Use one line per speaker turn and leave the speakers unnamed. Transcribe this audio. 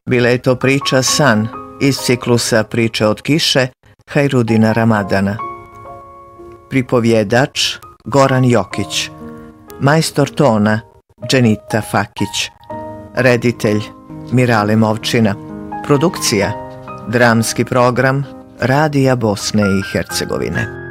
Bila je to priča San iz ciklusa Priče od kiše Hajrudina Ramadana. Pripovjedač Goran Jokić, majstor tona Dženita Fakić, reditelj Mirale Movčina, produkcija dramski program Radija Bosne i Hercegovine.